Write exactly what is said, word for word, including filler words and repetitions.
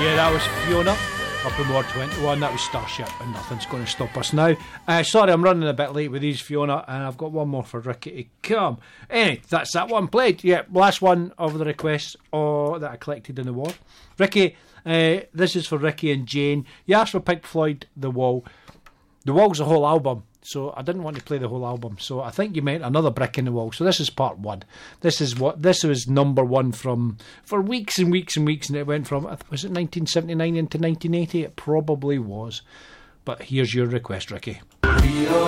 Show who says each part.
Speaker 1: Yeah, that was Fiona up in Ward twenty-one. That was Starship, and nothing's going to stop us now. Uh, sorry, I'm running a bit late with these, Fiona, and I've got one more for Ricky to come. Anyway, that's that one played. Yeah, last one of the requests oh, that I collected in the war. Ricky, uh, this is for Ricky and Jane. You asked for Pink Floyd, The Wall. The Wall's a whole album, so I didn't want to play the whole album. So I think you meant Another Brick in the Wall. So this is part one. This is what this was number one from for weeks and weeks and weeks, and it went from, was it nineteen seventy-nine into nineteen eighty? It probably was. But here's your request, Ricky.